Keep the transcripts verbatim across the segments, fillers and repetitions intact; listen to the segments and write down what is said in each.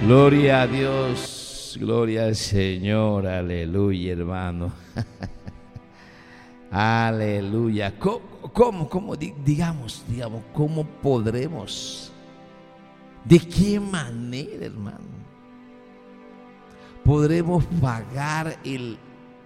Gloria a Dios, gloria al Señor, aleluya, hermano. Aleluya. ¿Cómo, cómo, cómo, digamos, digamos, cómo podremos? ¿De qué manera, hermano? Podremos pagar el,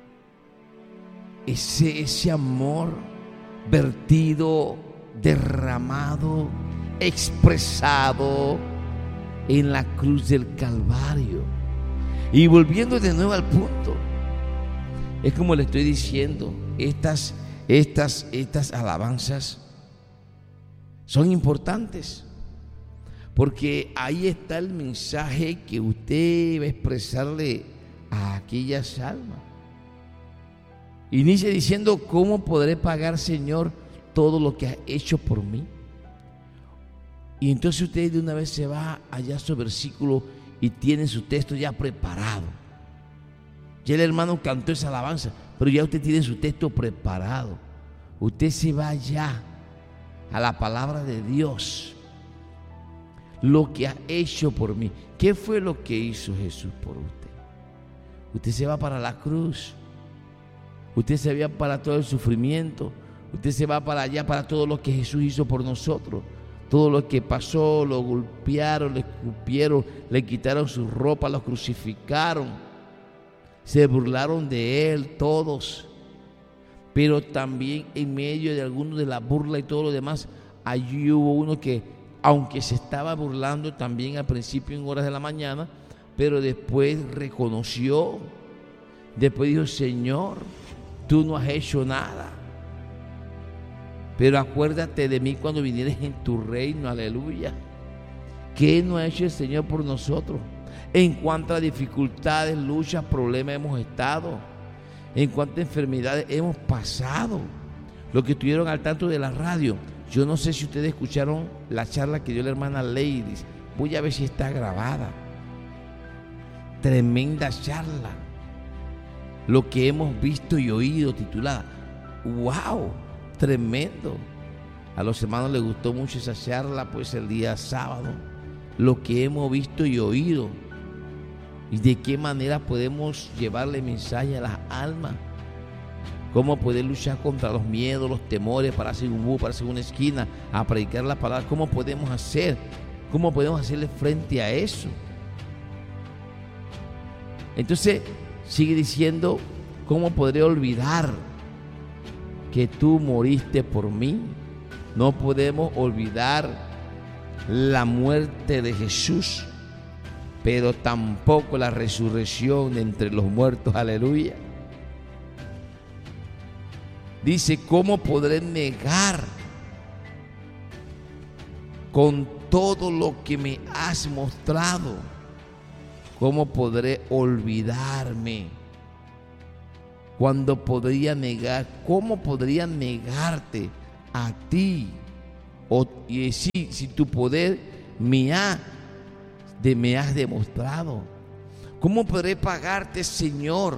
ese, ese amor vertido, derramado, expresado en la cruz del Calvario. Y volviendo de nuevo al punto, es como le estoy diciendo, estas, estas, estas alabanzas son importantes, porque ahí está el mensaje que usted va a expresarle a aquellas almas. Inicia diciendo: ¿cómo podré pagar, Señor, todo lo que has hecho por mí? Y entonces usted de una vez se va allá a su versículo y tiene su texto ya preparado. Ya el hermano cantó esa alabanza, pero ya usted tiene su texto preparado. Usted se va ya a la palabra de Dios. Lo que ha hecho por mí. ¿Qué fue lo que hizo Jesús por usted? Usted se va para la cruz. Usted se va para todo el sufrimiento. Usted se va para allá, para todo lo que Jesús hizo por nosotros. Todo lo que pasó, lo golpearon, le escupieron, le quitaron su ropa, lo crucificaron. Se burlaron de él todos. Pero también en medio de algunos de la burla y todo lo demás, allí hubo uno que, aunque se estaba burlando también al principio en horas de la mañana, pero después reconoció, después dijo: Señor, tú no has hecho nada, pero acuérdate de mí cuando vinieres en tu reino, aleluya. ¿Qué no ha hecho el Señor por nosotros? En cuántas dificultades, luchas, problemas hemos estado, en cuántas enfermedades hemos pasado. Los que estuvieron al tanto de la radio, yo no sé si ustedes escucharon la charla que dio la hermana Ladies. Voy a ver si está grabada. Tremenda charla. Lo que hemos visto y oído, titulada ¡wow! Tremendo. A los hermanos les gustó mucho esa charla, pues el día sábado. Lo que hemos visto y oído. Y de qué manera podemos llevarle mensaje a las almas. Cómo poder luchar contra los miedos, los temores, para hacer un búho, para hacer una esquina, a predicar la palabra. ¿Cómo podemos hacer? ¿Cómo podemos hacerle frente a eso? Entonces sigue diciendo: ¿cómo podré olvidar que tú moriste por mí? No podemos olvidar la muerte de Jesús, pero tampoco la resurrección de entre los muertos, aleluya. Dice: ¿cómo podré negar con todo lo que me has mostrado? ¿Cómo podré olvidarme? Cuando podría negar, ¿cómo podría negarte a ti? O, y decir, si tu poder me, ha, de, me has demostrado. ¿Cómo podré pagarte, Señor?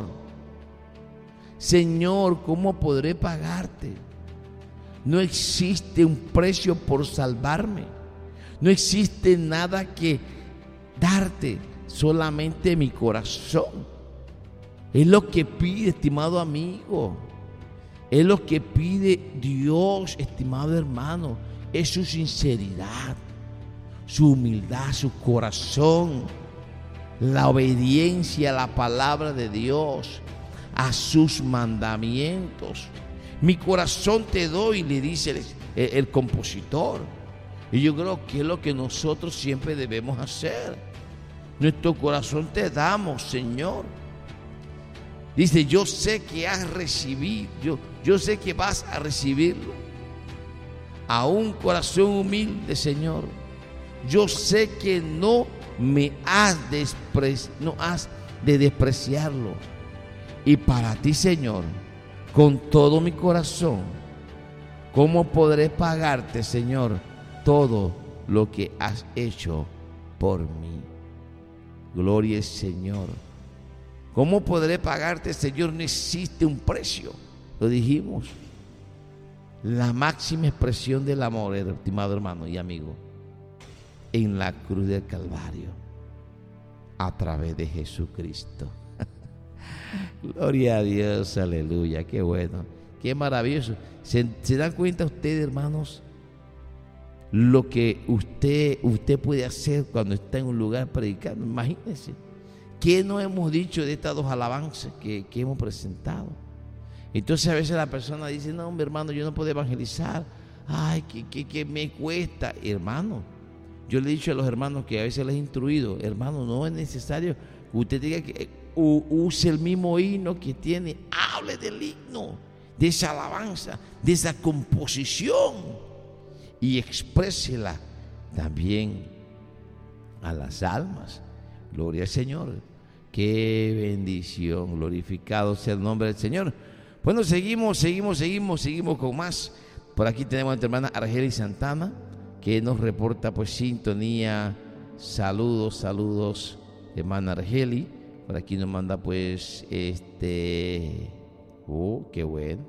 Señor, ¿cómo podré pagarte? No existe un precio por salvarme. No existe nada que darte, solamente mi corazón. Es lo que pide, estimado amigo. Es lo que pide Dios, estimado hermano. Es su sinceridad, su humildad, su corazón, la obediencia a la palabra de Dios, a sus mandamientos. Mi corazón te doy, le dice el, el, el compositor. Y yo creo que es lo que nosotros siempre debemos hacer. Nuestro corazón te damos, Señor. Dice: yo sé que has recibido, yo, yo sé que vas a recibirlo. A un corazón humilde, Señor. Yo sé que no me has, despre- no has de despreciarlo. Y para ti, Señor, con todo mi corazón, ¿cómo podré pagarte, Señor, todo lo que has hecho por mí? Gloria al Señor. ¿Cómo podré pagarte, Señor? No existe un precio. Lo dijimos. La máxima expresión del amor, estimado hermano y amigo, en la cruz del Calvario. a través de Jesucristo. Gloria a Dios, aleluya, qué bueno, qué maravilloso. ¿Se, se dan cuenta ustedes, hermanos, lo que usted, usted puede hacer cuando está en un lugar predicando? Imagínense, ¿qué no hemos dicho de estas dos alabanzas que, que hemos presentado? Entonces a veces la persona dice, no, mi hermano, yo no puedo evangelizar, ay, que, que, que me cuesta. Hermano, yo le he dicho a los hermanos que a veces les he instruido, hermano, no es necesario que usted diga que u, use el mismo himno que tiene, hable del himno, de esa alabanza, de esa composición, y exprésela también a las almas. Gloria al Señor, qué bendición, glorificado sea el nombre del Señor. Bueno, seguimos, seguimos, seguimos, seguimos con más. Por aquí tenemos a nuestra hermana Argeli Santana, que nos reporta pues sintonía. Saludos, saludos, hermana Argeli. Por aquí nos manda pues este, oh, qué bueno,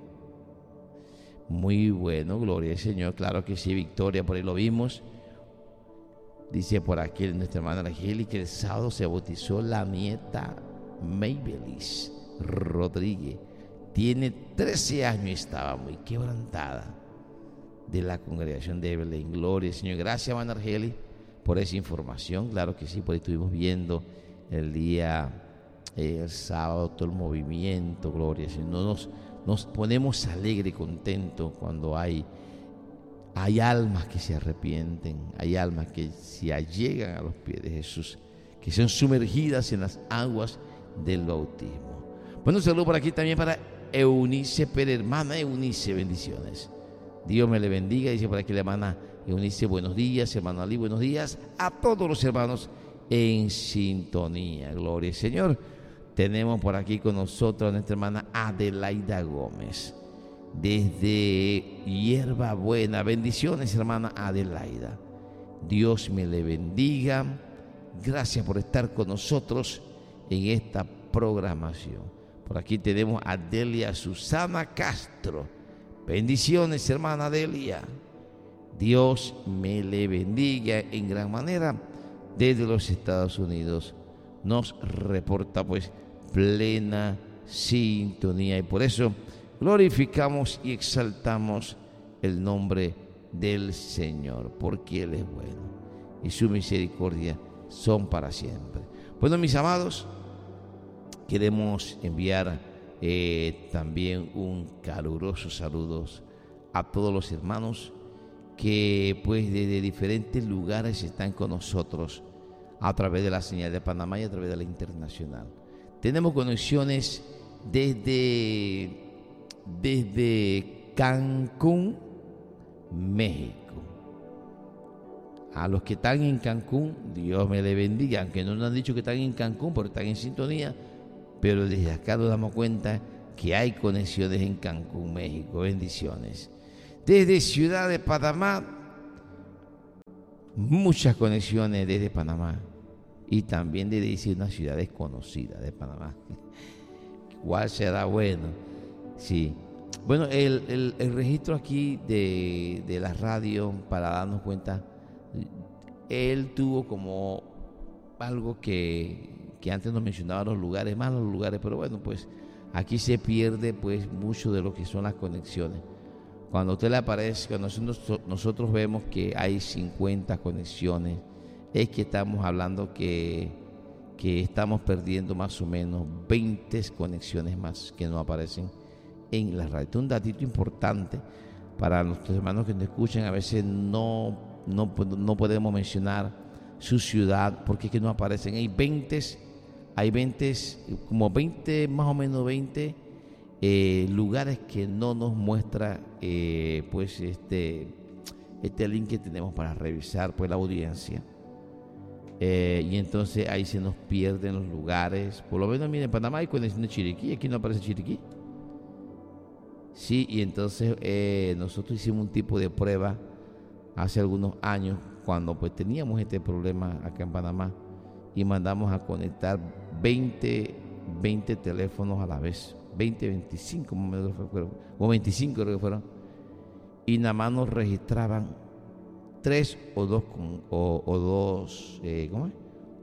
muy bueno, gloria al Señor, claro que sí, Victoria, por ahí lo vimos. Dice por aquí nuestra hermana Argeli que el sábado se bautizó la nieta Maybelis Rodríguez. Tiene trece años y estaba muy quebrantada de la congregación de Belén. Gloria al Señor. Gracias, hermana Argeli, por esa información. Claro que sí, por ahí estuvimos viendo el día, eh, el sábado, todo el movimiento. Gloria al Señor. Nos, nos ponemos alegres y contentos cuando hay, hay almas que se arrepienten, hay almas que se allegan a los pies de Jesús, que son sumergidas en las aguas del bautismo. Bueno, un saludo por aquí también para Eunice Pérez, hermana Eunice, bendiciones. Dios me le bendiga, dice por aquí la hermana Eunice, buenos días, hermano Ali, buenos días a todos los hermanos en sintonía, gloria al Señor. Tenemos por aquí con nosotros a nuestra hermana Adelaida Gómez, desde Hierba Buena, bendiciones, hermana Adelaida. Dios me le bendiga, gracias por estar con nosotros en esta programación. Por aquí tenemos a Delia Susana Castro. Bendiciones, hermana Delia. Dios me le bendiga en gran manera. Desde los Estados Unidos nos reporta pues plena sintonía. Y por eso glorificamos y exaltamos el nombre del Señor, porque Él es bueno y su misericordia son para siempre. Bueno, mis amados, queremos enviar eh, también un caluroso saludo a todos los hermanos que pues desde diferentes lugares están con nosotros a través de la señal de Panamá y a través de la internacional. Tenemos conexiones desde, desde Cancún, México. A los que están en Cancún, Dios me le bendiga, aunque no nos han dicho que están en Cancún, pero están en sintonía. Pero desde acá nos damos cuenta que hay conexiones en Cancún, México. Bendiciones. Desde Ciudad de Panamá, muchas conexiones desde Panamá. Y también desde una ciudad desconocida de Panamá. ¿Cuál será bueno? Sí. Bueno, el, el, el registro aquí de, de la radio, para darnos cuenta, él tuvo como algo que... que antes nos mencionaba los lugares, más los lugares, pero bueno, pues aquí se pierde pues mucho de lo que son las conexiones. Cuando a usted le aparece, cuando nosotros, nosotros vemos que hay cincuenta conexiones, es que estamos hablando que, que estamos perdiendo más o menos veinte conexiones más que no aparecen en la radio. Este es un datito importante para nuestros hermanos que nos escuchan. A veces no, no, no podemos mencionar su ciudad porque es que no aparecen. Hay veinte Hay veinte, como veinte, más o menos veinte eh, lugares que no nos muestra eh, pues este, este link que tenemos para revisar pues la audiencia. Eh, y entonces ahí se nos pierden los lugares. Por lo menos, miren, en Panamá hay conexión de Chiriquí, aquí no aparece Chiriquí. Sí, y entonces eh, nosotros hicimos un tipo de prueba hace algunos años cuando pues teníamos este problema acá en Panamá. Y mandamos a conectar veinte, veinte teléfonos a la vez, veinte, veinticinco o veinticinco creo que fueron, y nada más nos registraban tres o dos, con, o, o dos eh, ¿cómo es?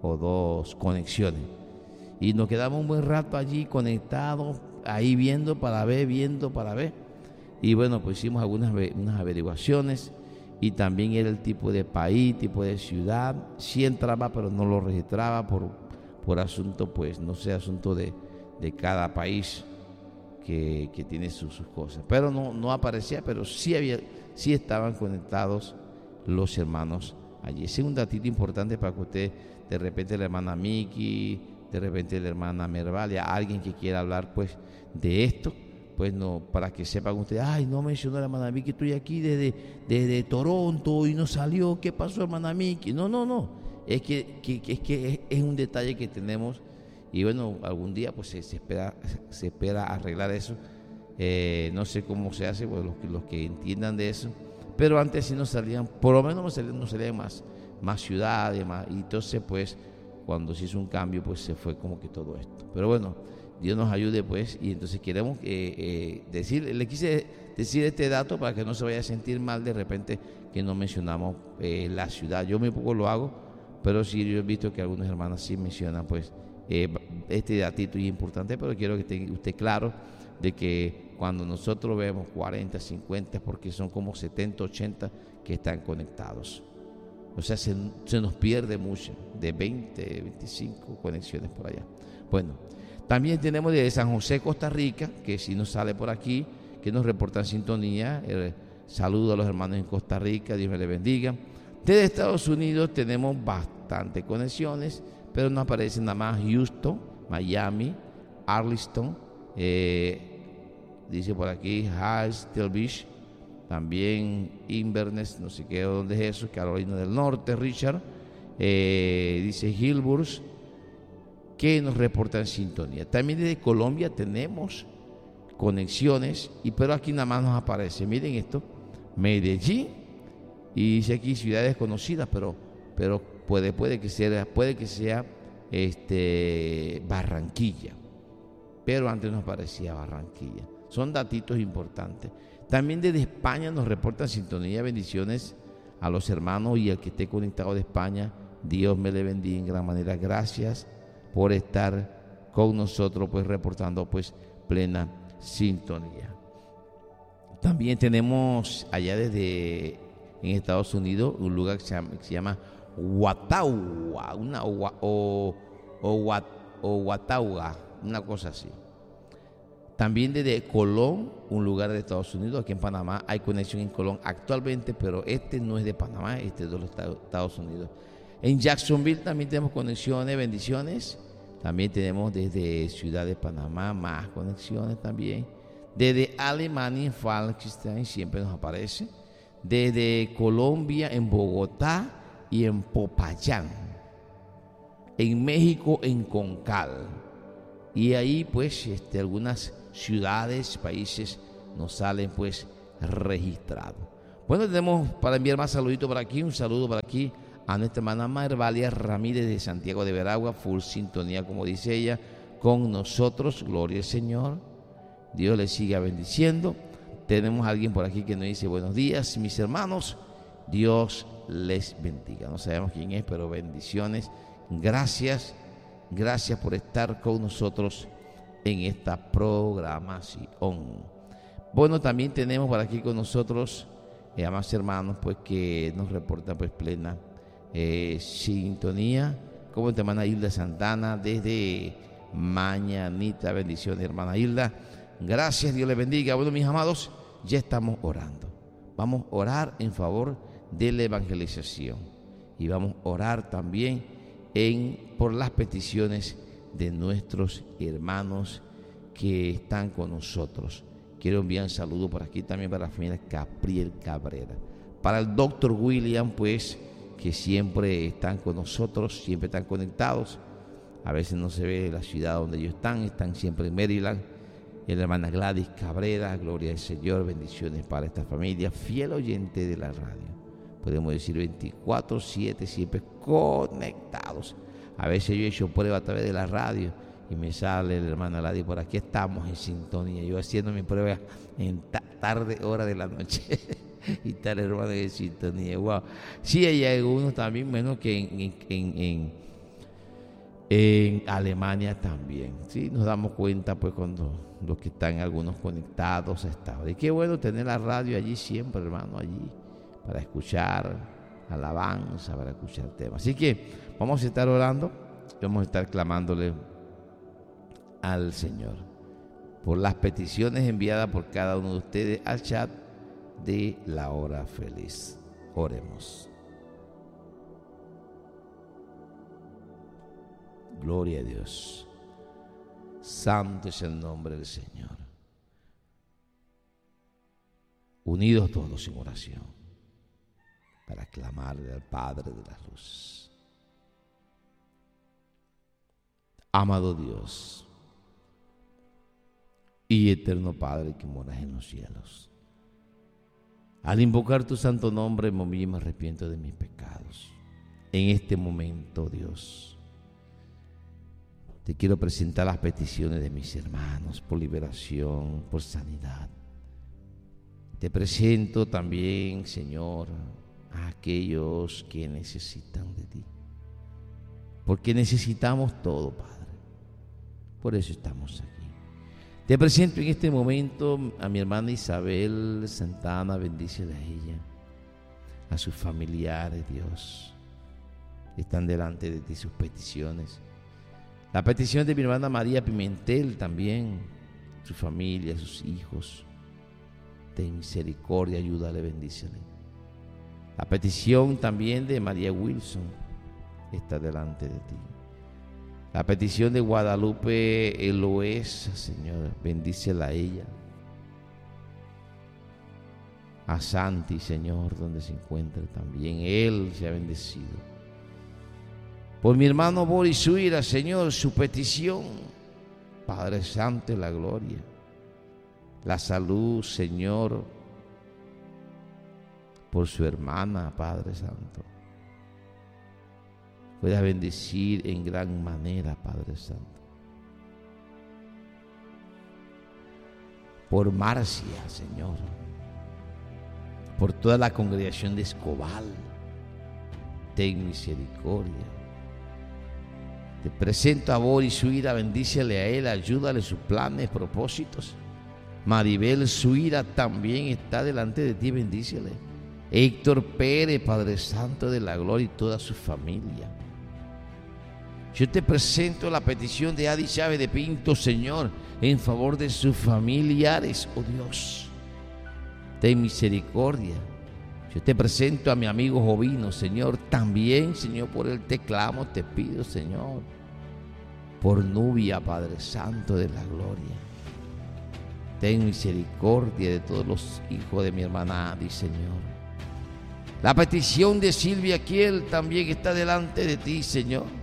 o dos conexiones. Y nos quedamos un buen rato allí conectados, ahí viendo para ver, viendo para ver. Y bueno, pues hicimos algunas unas averiguaciones y también era el tipo de país, tipo de ciudad. Sí entraba, pero no lo registraba por, por asunto, pues no sé, asunto de, de cada país que, que tiene sus, sus cosas. Pero no, no aparecía, pero sí, había, sí estaban conectados los hermanos allí. Ese es un datito importante para que usted, de repente la hermana Miki, de repente la hermana Mervalia, alguien que quiera hablar pues de esto, pues no, para que sepan ustedes, ay, no mencionó la hermana Miki, estoy aquí desde, desde Toronto y no salió, ¿qué pasó hermana Miki? No, no, no, es que, que, que, es, que es, es un detalle que tenemos y bueno, algún día pues se, se, espera, se espera arreglar eso, eh, no sé cómo se hace, pues los, los que entiendan de eso, pero antes sí nos salían, por lo menos nos salían, nos salían más, más ciudades, más, y entonces pues cuando se hizo un cambio pues se fue como que todo esto, pero bueno, Dios nos ayude pues, y entonces queremos eh, eh, decir, le quise decir este dato para que no se vaya a sentir mal de repente que no mencionamos eh, la ciudad. Yo muy poco lo hago, pero sí yo he visto que algunas hermanas sí mencionan pues eh, este datito y importante, pero quiero que esté usted claro de que cuando nosotros vemos cuarenta, cincuenta, porque son como setenta, ochenta que están conectados. O sea, se, se nos pierde mucho, de veinte, veinticinco conexiones por allá. Bueno, también tenemos de San José, Costa Rica, que si nos sale por aquí, que nos reportan sintonía. Eh, saludo a los hermanos en Costa Rica, Dios me les bendiga. Desde Estados Unidos tenemos bastantes conexiones, pero no aparecen nada más Houston, Miami, Arlington, eh, dice por aquí Hazel Beach, también Inverness, no sé qué, dónde es eso, Carolina del Norte, Richard, eh, dice Hillsborough, que nos reportan sintonía. También desde Colombia tenemos conexiones, y pero aquí nada más nos aparece, miren esto, Medellín, y dice aquí ciudades conocidas, pero, pero puede, puede que sea, puede que sea este, Barranquilla, pero antes nos aparecía Barranquilla. Son datitos importantes. También desde España nos reportan sintonía, bendiciones a los hermanos y al que esté conectado de España. Dios me le bendiga en gran manera. Gracias por estar con nosotros, pues reportando pues plena sintonía. También tenemos allá desde en Estados Unidos un lugar que se llama, que se llama Watauga, una o, o, o, o Watauga, una cosa así. También desde Colón, un lugar de Estados Unidos, aquí en Panamá hay conexión en Colón actualmente, pero este no es de Panamá, este es de los Estados Unidos. En Jacksonville también tenemos conexiones, bendiciones. También tenemos desde Ciudad de Panamá más conexiones también. Desde Alemania, en Falkenstein siempre nos aparece. Desde Colombia, en Bogotá y en Popayán. En México, en Concal. Y ahí pues este, algunas ciudades, países nos salen pues registrados. Bueno, tenemos para enviar más saluditos por aquí, un saludo por aquí a nuestra hermana Mervalia Ramírez de Santiago de Veragua, full sintonía como dice ella, con nosotros, gloria al Señor, Dios les siga bendiciendo. Tenemos a alguien por aquí que nos dice buenos días mis hermanos, Dios les bendiga, no sabemos quién es, pero bendiciones, gracias. Gracias por estar con nosotros en esta programación. Bueno, también tenemos por aquí con nosotros eh, a más hermanos pues que nos reportan pues plena eh, sintonía, como nuestra hermana Hilda Santana desde Mañanita. Bendiciones, hermana Hilda. Gracias, Dios les bendiga. Bueno, mis amados, ya estamos orando. Vamos a orar en favor de la evangelización y vamos a orar también En, por las peticiones de nuestros hermanos que están con nosotros. Quiero enviar un saludo por aquí también para la familia Capriel Cabrera, para el doctor William, pues, que siempre están con nosotros, siempre están conectados. A veces no se ve la ciudad donde ellos están, están siempre en Maryland. Y la hermana Gladys Cabrera, gloria al Señor, bendiciones para esta familia, fiel oyente de la radio. Podemos decir veinticuatro siete, siempre conectados. A veces yo he hecho prueba a través de la radio y me sale la hermana Ladi, por aquí estamos en sintonía. Yo haciendo mi prueba en ta- tarde, hora de la noche. Y tal hermano en sintonía. Wow. Sí, hay algunos también, menos que en, en, en, en Alemania también. Sí, nos damos cuenta pues cuando los que están algunos conectados estaban. Y qué bueno tener la radio allí siempre, hermano, allí, para escuchar alabanza, para escuchar temas. Así que vamos a estar orando, vamos a estar clamándole al Señor por las peticiones enviadas por cada uno de ustedes al chat de La Hora Feliz. Oremos. Gloria a Dios. Santo es el nombre del Señor. Unidos todos en oración para clamarle al Padre de la luz. Amado Dios y eterno Padre que moras en los cielos, al invocar tu santo nombre, me me arrepiento de mis pecados. En este momento, Dios, te quiero presentar las peticiones de mis hermanos por liberación, por sanidad. Te presento también, Señor, a aquellos que necesitan de ti, porque necesitamos todo, Padre. Por eso estamos aquí. Te presento en este momento a mi hermana Isabel Santana, bendícela a ella, a sus familiares, Dios, que están delante de ti sus peticiones. La petición de mi hermana María Pimentel también, su familia, sus hijos. Ten misericordia, ayúdale, bendícele. La petición también de María Wilson está delante de ti. La petición de Guadalupe Eloesa, Señor, bendícela a ella. A Santi, Señor, donde se encuentre también, él se ha bendecido. Por mi hermano Boris Huira, Señor, su petición, Padre Santo de la gloria, la salud, Señor, por su hermana, Padre Santo. Pueda bendecir en gran manera, Padre Santo. Por Marcia, Señor, por toda la congregación de Escobal, ten misericordia. Te presento a Boris Suira, bendícele a él, ayúdale sus planes, propósitos. Maribel Suira también está delante de ti, bendícele. Héctor Pérez, Padre Santo de la gloria, y toda su familia. Yo te presento la petición de Adi Chávez de Pinto, Señor, en favor de sus familiares, oh Dios. Ten misericordia. Yo te presento a mi amigo Jovino, Señor, también, Señor, por él te clamo, te pido, Señor, por Nubia, Padre Santo de la gloria. Ten misericordia de todos los hijos de mi hermana Adi, Señor. La petición de Silvia Kiel también está delante de ti, Señor.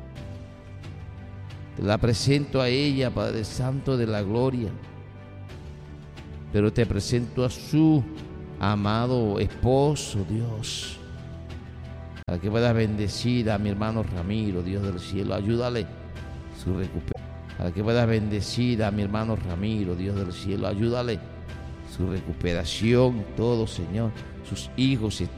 Te la presento a ella, Padre Santo de la gloria. Pero te presento a su amado esposo, Dios, para que puedas bendecir a mi hermano Ramiro, Dios del cielo. Ayúdale su recuperación. Para que puedas bendecir a mi hermano Ramiro, Dios del cielo. Ayúdale su recuperación, todo, Señor. Sus hijos